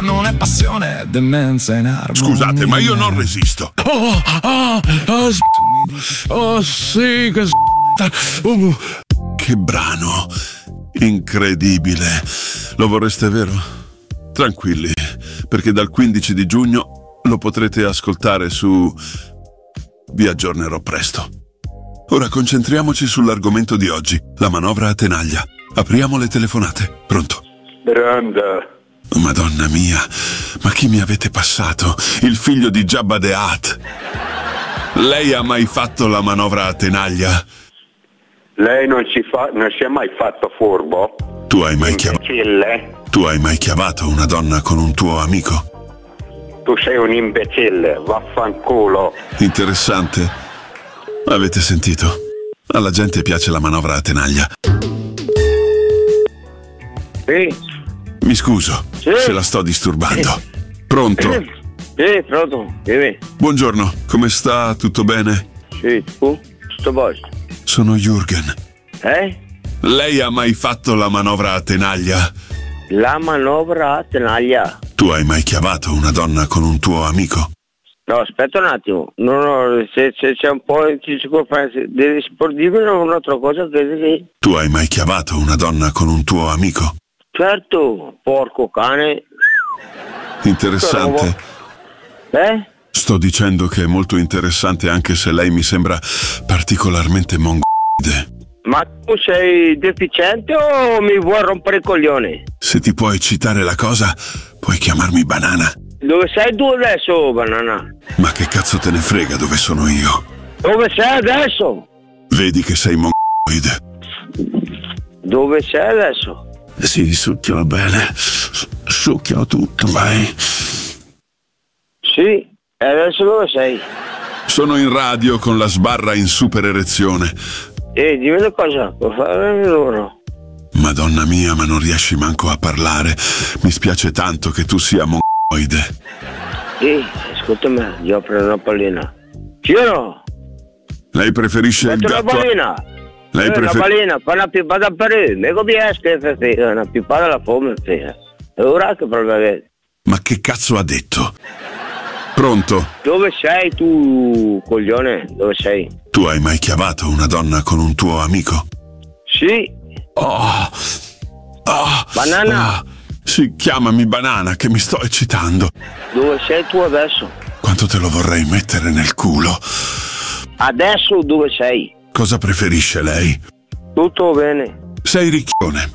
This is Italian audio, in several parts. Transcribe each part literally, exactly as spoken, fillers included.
non è passione, è demenza in armonia. Scusate, ma io non resisto. Oh, ah, ah, s- oh sì, che s- uh. Che brano incredibile. Lo vorreste, vero? Tranquilli, perché dal quindici di giugno lo potrete ascoltare su... Vi aggiornerò presto. Ora concentriamoci sull'argomento di oggi, la manovra a tenaglia. Apriamo le telefonate. Pronto? Grande. Madonna mia, ma chi mi avete passato? Il figlio di Jabba the Hutt. Lei ha mai fatto la manovra a tenaglia? Lei non si fa, non si è mai fatto furbo? Tu hai mai chiavato? Imbecille. Tu hai mai chiavato una donna con un tuo amico? Tu sei un imbecille, vaffanculo. Interessante. Avete sentito? Alla gente piace la manovra a tenaglia. Sì. Mi scuso, Sì. se la sto disturbando. Pronto? Sì, pronto, dimmi. Buongiorno, come sta? Tutto bene? Sì, tu? Tutto a posto? Sono Jürgen. Eh? Lei ha mai fatto la manovra a tenaglia? La manovra a tenaglia. Tu hai mai chiavato una donna con un tuo amico? No, aspetta un attimo. No, no, se, se c'è un po' di circostanza, devi dirmi un'altra cosa che sì. Tu hai mai chiavato una donna con un tuo amico? Certo, porco cane. Interessante. Eh? Sto dicendo che è molto interessante, anche se lei mi sembra particolarmente mongolide. Ma tu sei deficiente o mi vuoi rompere i coglioni? Se ti puoi citare la cosa, puoi chiamarmi banana. Dove sei tu adesso, banana? Ma che cazzo te ne frega dove sono io? Dove sei adesso? Vedi che sei mongolide. Dove sei adesso? Sì, succhialo bene. Succhialo tutto, vai. Sì, e adesso dove sei? Sono in radio con la sbarra in super erezione. Eh, dimmi una cosa, puoi fare loro? Madonna mia, ma non riesci manco a parlare. Mi spiace tanto che tu sia mongoloide. Sì, ascoltami, io prendo una pallina. Sì o no? Lei preferisce il Metto una gatto? pallina. Lei eh, prefer- una pallina, fa una pippata per lui. Me come esce, una pippata alla fome, figa. E ora che problema è? Ma che cazzo ha detto? Pronto? Dove sei tu, coglione? Dove sei? Tu hai mai chiavato una donna con un tuo amico? Sì. Oh. Oh. Banana? Oh. Sì, chiamami banana che mi sto eccitando. Dove sei tu adesso? Quanto te lo vorrei mettere nel culo. Adesso dove sei? Cosa preferisce lei? Tutto bene. Sei ricchione.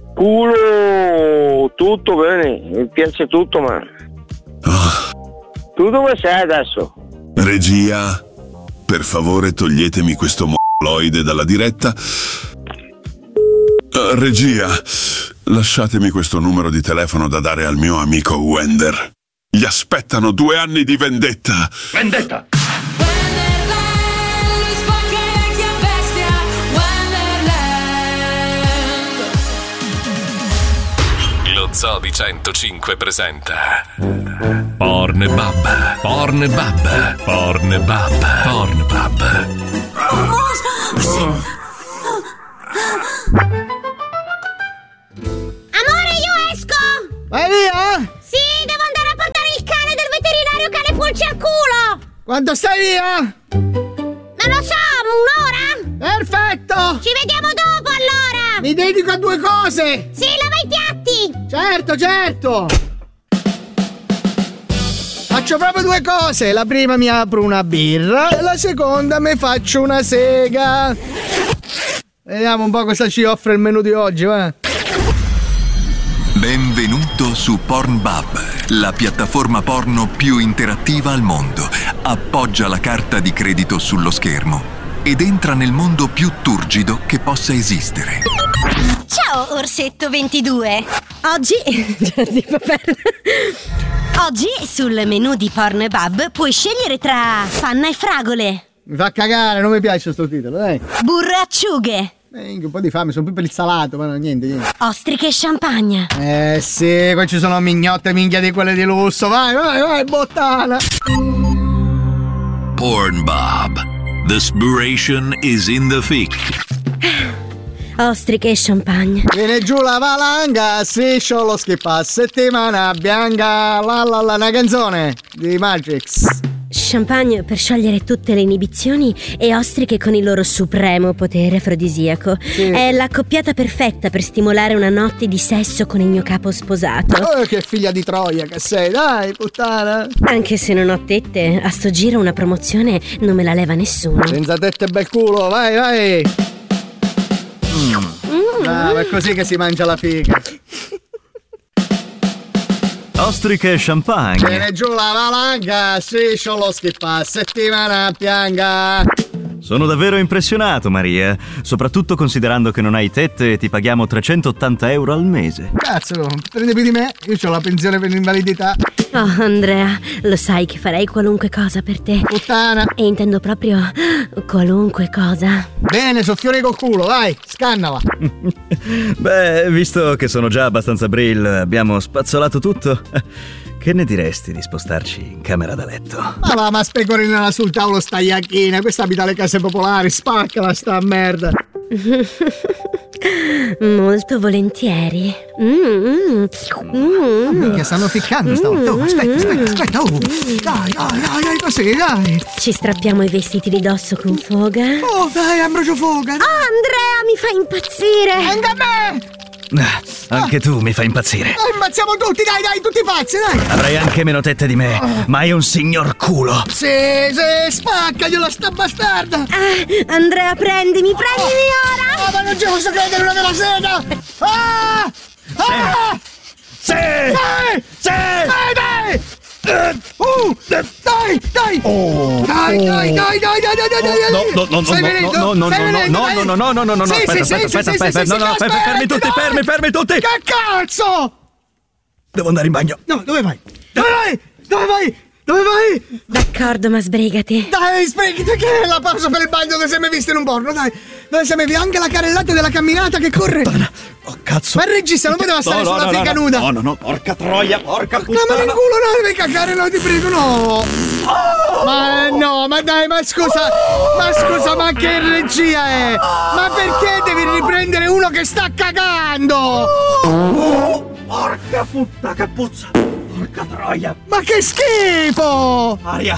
Culo, tutto bene. Mi piace tutto, ma... Oh. Tu dove sei adesso? Regia, per favore toglietemi questo mongoloide dalla diretta. Uh, regia, lasciatemi questo numero di telefono da dare al mio amico Wender. Gli aspettano due anni di vendetta. Vendetta! Zoo di centocinque presenta Pornbub, Pornbub, Pornbub, Pornbub. Amore, io esco! Vai via? Sì, devo andare a portare il cane del veterinario cane pulce al culo! Quando stai via? Non lo so, un'ora? Perfetto! Ci vediamo dopo allora! Mi dedico a due cose! Sì, lava i piatti! Certo, certo! Faccio proprio due cose. La prima mi apro una birra e la seconda mi faccio una sega. Vediamo un po' cosa ci offre il menù di oggi, va? Benvenuto su Pornbub, la piattaforma porno più interattiva al mondo. Appoggia la carta di credito sullo schermo ed entra nel mondo più turgido che possa esistere. Ciao, Orsetto ventidue! Oggi... Oggi sul menù di Pornbub puoi scegliere tra panna e fragole. Mi fa cagare, non mi piace sto titolo, dai. Burro e acciughe. Eh, un po' di fame, sono più per il salato, ma no, niente, niente. Ostriche e champagne. Eh sì, qua ci sono mignotte minchia di quelle di lusso. Vai, vai, vai, bottana. Pornbub. The spiration is in the thick. Ostriche e champagne. Viene giù la valanga, striscio lo schippa, settimana bianca, la la la, una canzone di Magix. Champagne per sciogliere tutte le inibizioni e ostriche con il loro supremo potere afrodisiaco. Sì. È l'accoppiata perfetta per stimolare una notte di sesso con il mio capo sposato. Oh, che figlia di Troia che sei, dai, puttana. Anche se non ho tette, a sto giro una promozione non me la leva nessuno. Senza tette e bel culo, vai, vai. Mm. Ah, è così che si mangia la figa. Ostriche e champagne. Viene giù la valanga, striscio lo schippa, settimana pianga. Sono davvero impressionato, Maria, soprattutto considerando che non hai tette e ti paghiamo trecentottanta euro al mese. Cazzo, prende più di me? Io ho la pensione per l'invalidità. Oh, Andrea, lo sai che farei qualunque cosa per te. Puttana. E intendo proprio qualunque cosa. Bene, soffiore col culo, vai, scannala. Beh, visto che sono già abbastanza brill, abbiamo spazzolato tutto. Che ne diresti di spostarci in camera da letto? Ma va, ma specorinala sul tavolo sta iacchina. Questa abita le case popolari, spaccala sta merda. Molto volentieri. Mm, mm. Minchia, stanno ficcando stavolta. Oh, aspetta, aspetta, aspetta. Oh. Dai, dai, dai, dai, così, dai. Ci strappiamo i vestiti di dosso con foga. Oh, dai, Ambrogio Foga. Oh, Andrea, mi fa impazzire. Anche a me. Ah, anche tu mi fai impazzire. Dai, impazziamo tutti, dai, dai, tutti pazzi, dai. Avrai anche meno tette di me, oh. ma è un signor culo. Sì, sì, spaccagliela sta bastarda. Ah, Andrea, prendimi, prendimi ora. Ah, ma non ci posso credere, una della sega. Ah! Ah! Sì! Dai! Sì! Dai, dai! Uh, dai, dai! Oh. Dai, dai, dai, dai, dai, dai, dai, dai! No, no, no, Stai no, venendo? no, no, Stai no, venendo, no, dai? no, no, no, no, no, no, Sì, aspetta, sì, aspetta, sì, aspetta, sì, aspetta, sì, no, sì, no, sì, fermi, fermi tutti, dai. fermi, fermi tutti! Che cazzo? Devo andare in bagno. No, dove vai? Dove vai? Dove vai? Dove vai? D'accordo, ma sbrigati. Dai, sbrigati, che è la pausa per il bagno dove sei mai visto in un porno, dai. Dove sei mai visto anche la carrellata della camminata che corre. Oh, cazzo. Ma il regista non poteva stare no, sulla no, figa no, nuda. No, no, no, porca troia, porca puttana. No, ma nel culo no, devi cagare, no, ti prego, no. Oh! Ma no, ma dai, ma scusa, ma scusa, ma che regia è? Ma perché devi riprendere uno che sta cagando? Oh, porca puttana, che puzza. Porca troia. Ma che schifo! Aria.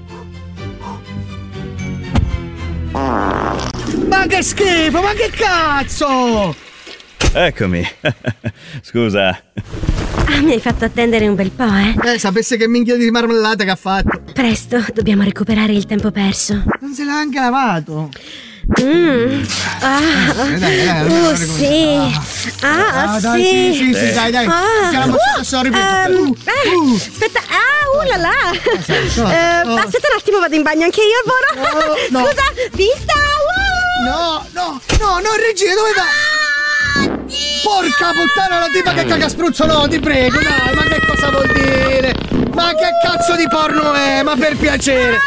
Ma che schifo, ma che cazzo! Eccomi. Scusa. Ah, mi hai fatto attendere un bel po', eh? Eh, sapesse che minchia di marmellata che ha fatto. Presto, dobbiamo recuperare il tempo perso. Non se l'ha anche lavato. Mm. Ah, dai, dai, dai, oh, dai, sì. Ah, ah, dai, sì. sì, sì, sì, dai, dai. Ah, Che la mozzata sto ripeto. um, eh, aspetta, ah, uh là là. no, Eh, no. Aspetta un attimo, vado in bagno anche io, al volo. No, no. Scusa, vista. Uh. No, no, no, no, regia, dove va? Porca puttana, la tipa che caga spruzzo, no, ti prego, dai, ma che cosa vuol dire? Ma che cazzo di porno è? Ma per piacere.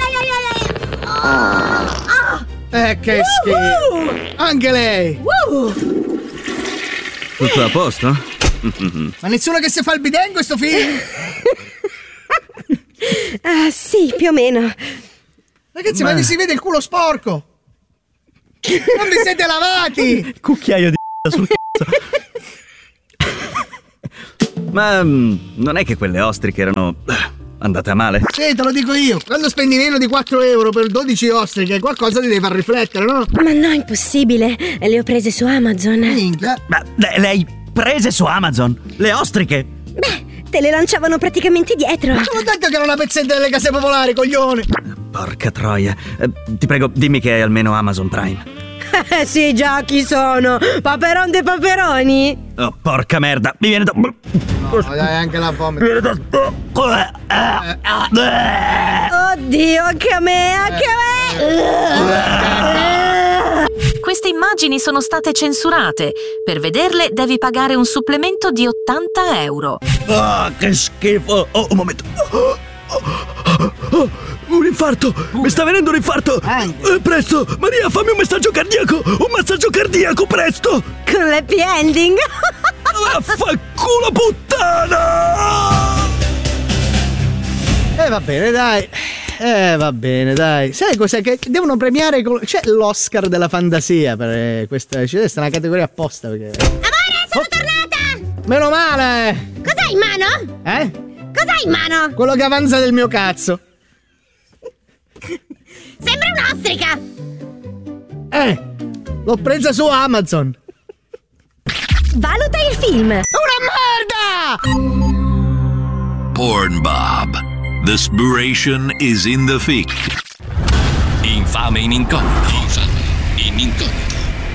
Eh, che schifo. Anche lei. Tutto a posto? Ma nessuno che si fa il bidet in questo film? Ah, sì, più o meno. Ragazzi, ma, ma vi si vede il culo sporco. Non vi siete lavati. Cucchiaio di sul cazzo. Ma um, non è che quelle ostriche erano andate a male? Sì, te lo dico io. Quando spendi meno di quattro euro per dodici ostriche, qualcosa ti deve far riflettere, no? Ma no, impossibile. Le ho prese su Amazon. Minchia. Ma le, le hai prese su Amazon? Le ostriche? Beh, te le lanciavano praticamente dietro. Ma l'ho detto che era una pezzetta delle case popolari, coglione. Porca troia. Eh, ti prego, dimmi che hai almeno Amazon Prime. Eh sì, già, chi sono? Paperon dei paperoni? Oh, porca merda, mi viene da... No, dai, anche la fame. Mi viene da... Oddio, anche a me, anche a me! Queste immagini sono state censurate. Per vederle devi pagare un supplemento di ottanta euro. Ah, che schifo! Oh, un momento. Oh, oh, oh, oh, un infarto! Mi sta venendo un infarto! Eh, presto! Maria, fammi un messaggio cardiaco! Un massaggio cardiaco, presto! Con l'happy ending! Vaffanculo puttana! E eh, va bene, dai. eh, va bene, dai. Sai cos'è che devono premiare? Col... C'è l'Oscar della fantasia per questa. C'è una categoria apposta perché. Amore, sono oh. tornata! Meno male! Cos'hai in mano? Eh? Cos'hai in mano? Quello che avanza del mio cazzo. Sembra un'ostrica! Eh! L'ho presa su Amazon! Valuta il film! Una merda! Porn Bob. The spiration is in the thick. Infame in incognito. Infame in incognito.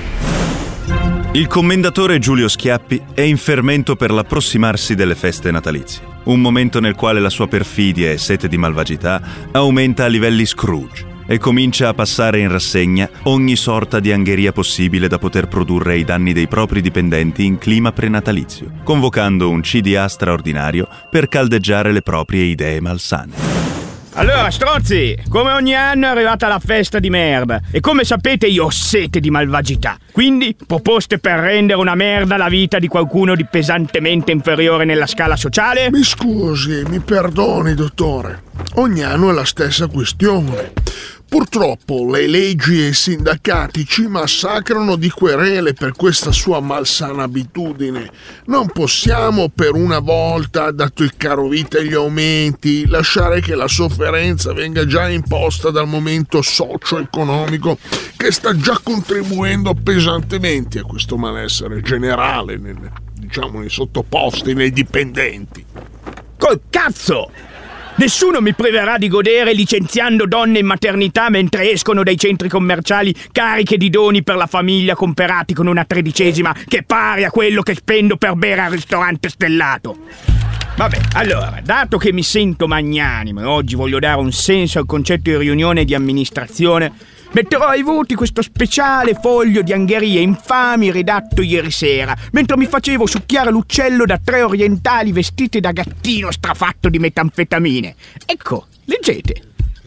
Il commendatore Giulio Schiappi è in fermento per l'approssimarsi delle feste natalizie. Un momento nel quale la sua perfidia e sete di malvagità aumenta a livelli Scrooge e comincia a passare in rassegna ogni sorta di angheria possibile da poter produrre ai danni dei propri dipendenti in clima prenatalizio, convocando un C D A straordinario per caldeggiare le proprie idee malsane. Allora, stronzi, come ogni anno è arrivata la festa di merda e come sapete io ho sete di malvagità. Quindi, proposte per rendere una merda la vita di qualcuno di pesantemente inferiore nella scala sociale? Mi scusi, mi perdoni, dottore. Ogni anno è la stessa questione. Purtroppo le leggi e i sindacati ci massacrano di querele per questa sua malsana abitudine. Non possiamo per una volta, dato il carovita e gli aumenti, lasciare che la sofferenza venga già imposta dal momento socio-economico che sta già contribuendo pesantemente a questo malessere generale, nel, diciamo nei sottoposti, nei dipendenti. Col cazzo! Nessuno mi priverà di godere licenziando donne in maternità mentre escono dai centri commerciali cariche di doni per la famiglia comperati con una tredicesima che è pari a quello che spendo per bere al ristorante stellato. Vabbè, allora, dato che mi sento magnanimo e oggi voglio dare un senso al concetto di riunione di amministrazione, metterò ai voti questo speciale foglio di angherie infami redatto ieri sera, mentre mi facevo succhiare l'uccello da tre orientali vestite da gattino strafatto di metanfetamine. Ecco, leggete.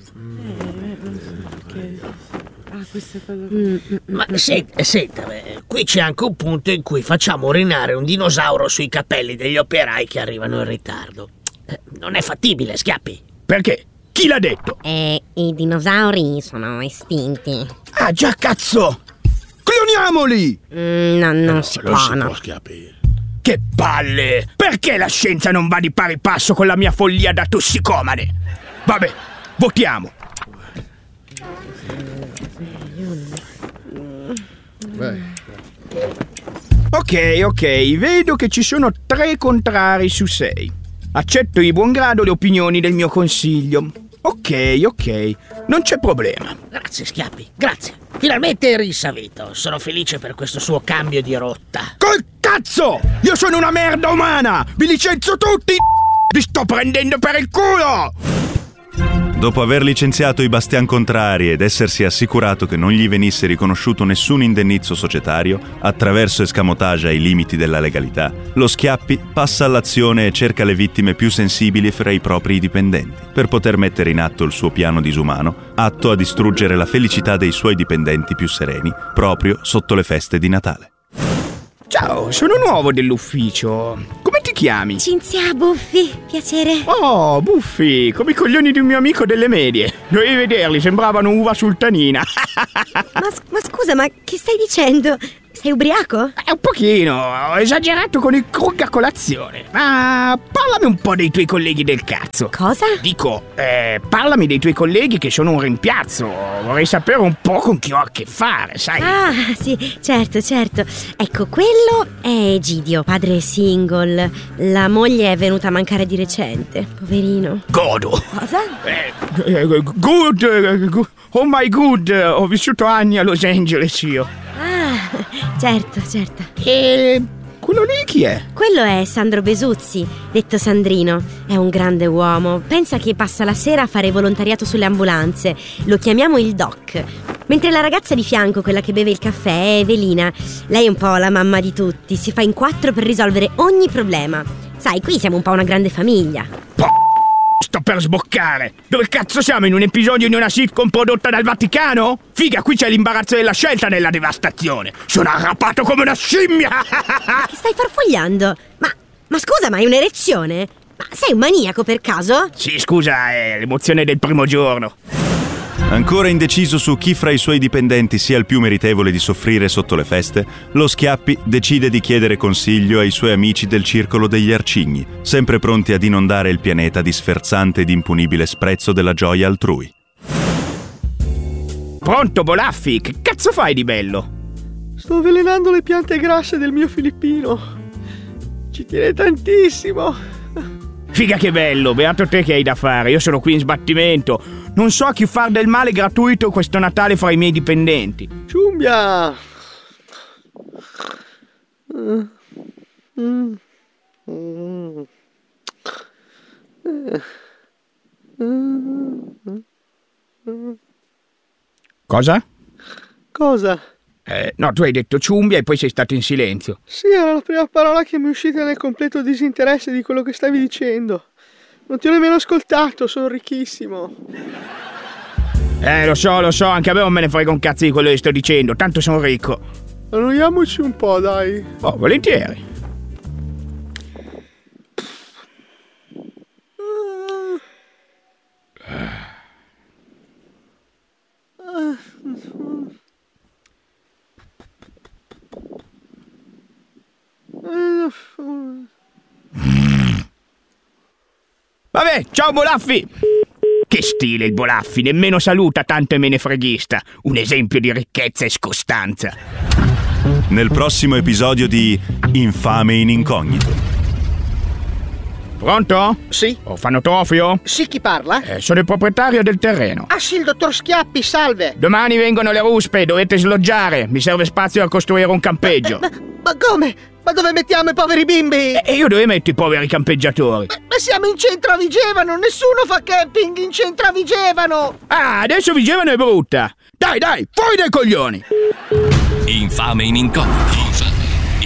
Ma senta, senta, qui c'è anche un punto in cui facciamo urinare un dinosauro sui capelli degli operai che arrivano in ritardo. Eh, non è fattibile, Schiappi. Perché? Chi l'ha detto? Eh, i dinosauri sono estinti. Ah già, cazzo! Cloniamoli! Mm, no, non si non può, si no. può, Schiappi. Che palle! Perché la scienza non va di pari passo con la mia follia da tossicomane? Vabbè, votiamo. Beh. Ok, ok, vedo che ci sono tre contrari su sei. Accetto di buon grado le opinioni del mio consiglio. Ok, ok, non c'è problema. Grazie, Schiappi, grazie. Finalmente è rinsavito. Sono felice per questo suo cambio di rotta. Col cazzo! Io sono una merda umana! Vi licenzio tutti! Vi sto prendendo per il culo! Dopo aver licenziato i bastian contrari ed essersi assicurato che non gli venisse riconosciuto nessun indennizzo societario, attraverso escamotage ai limiti della legalità, lo Schiappi passa all'azione e cerca le vittime più sensibili fra i propri dipendenti, per poter mettere in atto il suo piano disumano, atto a distruggere la felicità dei suoi dipendenti più sereni, proprio sotto le feste di Natale. Ciao, sono nuovo dell'ufficio. Come ti chiami? Cinzia, Buffi, piacere. Oh, Buffi, come i coglioni di un mio amico delle medie. Dovevi vederli, sembravano uva sultanina. ma, ma scusa, ma che stai dicendo? Sei ubriaco? Eh, un pochino, ho esagerato con il Krug a colazione. Ma parlami un po' dei tuoi colleghi del cazzo. Cosa? Dico, eh, parlami dei tuoi colleghi che sono un rimpiazzo. Vorrei sapere un po' con chi ho a che fare, sai? Ah, sì, certo, certo. Ecco, quello è Egidio, padre single. La moglie è venuta a mancare di recente, poverino. Godo. Cosa? Eh, eh, good, eh, good, oh my good, ho vissuto anni a Los Angeles io. Ah, certo, certo. E quello lì chi è? Quello è Sandro Besuzzi, detto Sandrino. È un grande uomo. Pensa che passa la sera a fare volontariato sulle ambulanze. Lo chiamiamo il Doc. Mentre la ragazza di fianco, quella che beve il caffè, è Evelina. Lei è un po' la mamma di tutti. Si fa in quattro per risolvere ogni problema. Sai, qui siamo un po' una grande famiglia. Sto per sboccare. Dove cazzo siamo? In un episodio di una sitcom prodotta dal Vaticano? Figa, qui c'è l'imbarazzo della scelta nella devastazione. Sono arrappato come una scimmia. Che stai farfugliando? Ma, ma scusa, ma hai un'erezione? Ma sei un maniaco per caso? Sì, scusa, è l'emozione del primo giorno. Ancora indeciso su chi fra i suoi dipendenti sia il più meritevole di soffrire sotto le feste, lo Schiappi decide di chiedere consiglio ai suoi amici del circolo degli arcigni, sempre pronti ad inondare il pianeta di sferzante ed impunibile sprezzo della gioia altrui. Pronto, Bolaffi? Che cazzo fai di bello? Sto avvelenando le piante grasse del mio filippino. Ci tiene tantissimo. Figa che bello, beato te che hai da fare, io sono qui in sbattimento. Non so a chi far del male gratuito questo Natale fra i miei dipendenti. Ciumbia! Mm. Mm. Mm. Mm. Cosa? Cosa? Eh, no, tu hai detto ciumbia e poi sei stato in silenzio. Sì, era la prima parola che mi è uscita nel completo disinteresse di quello che stavi dicendo. Non ti ho nemmeno ascoltato, sono ricchissimo. Eh, lo so, lo so, anche a me non me ne frega un cazzo di quello che sto dicendo, tanto sono ricco. Annoiamoci un po', dai. Oh, volentieri. Vabbè, ciao Bolaffi! Che stile il Bolaffi, nemmeno saluta, tanto è menefreghista. Un esempio di ricchezza e scostanza. Nel prossimo episodio di Infame in Incognito. Pronto? Sì. Orfanotrofio? Sì, chi parla? Eh, sono il proprietario del terreno. Ah sì, il dottor Schiappi, salve. Domani vengono le ruspe, dovete sloggiare. Mi serve spazio a costruire un campeggio. Ma, ma, ma come? Ma dove mettiamo i poveri bimbi? E io dove metto i poveri campeggiatori? Ma, ma siamo in centro a Vigevano, nessuno fa camping in centro a Vigevano. Ah, adesso Vigevano è brutta. Dai, dai, fuori dai coglioni. Infame in Incognito.